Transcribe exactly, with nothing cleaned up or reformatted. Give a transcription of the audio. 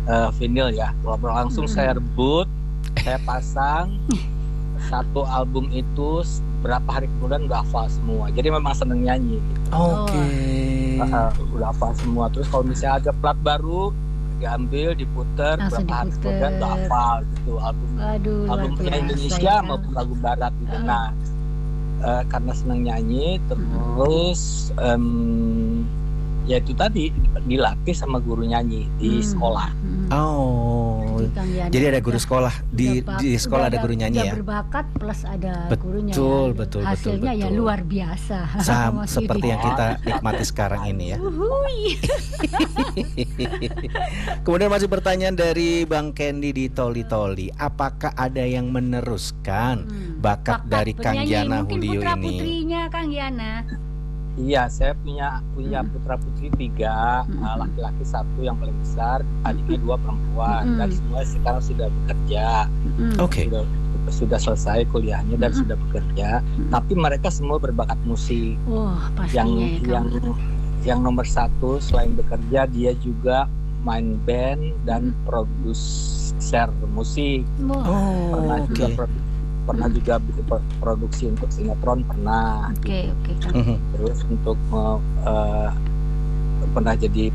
uh, vinyl ya. Langsung Mhm. saya rebut, saya pasang satu album itu berapa hari kemudian udah hafal semua. Jadi memang seneng nyanyi gitu. Oke. Uh, udah hafal semua. Terus kalau misalnya ada plat baru diambil, diputer, Langsung berapa hari diputer. kemudian udah hafal gitu album Waduh, luar album biasa Indonesia ya. maupun lagu barat gitu. Heeh. Nah, uh, karena senang nyanyi terus um, ya itu tadi dilatih sama guru nyanyi di Hmm, sekolah. hmm. Oh, Jadi Kang Yana jadi ada guru udah- sekolah di udah bak- di sekolah udah ada guru nyanyi udah ya. berbakat plus ada Betul, gurunya ya. betul, betul, Hasilnya ya betul. luar biasa. Sam- Mas seperti Yudi. yang kita nikmati sekarang ini ya. Uhuy. Kemudian masih pertanyaan dari Bang Candy di Toli Toli. Apakah ada yang meneruskan Hmm. bakat dari Kang bernyanyi. Yana Mungkin Julio putra ini? putrinya Kang Yana. Iya, saya punya punya Hmm. putra putri tiga, Hmm. uh, laki-laki satu yang paling besar, adiknya dua perempuan, Hmm. dan semua sekarang sudah bekerja, Hmm. Oke. sudah sudah selesai kuliahnya dan Hmm. sudah bekerja. Hmm. Tapi mereka semua berbakat musik. Wah, Yang pastinya ya yang Kang. yang nomor satu selain bekerja dia juga main band dan produser musik. Wah. Pernah Oh, juga oke. produ- pernah juga bikin pro- produksi untuk sinetron pernah. Oke, oke Kang. Mhm. Terus untuk uh, uh, pernah jadi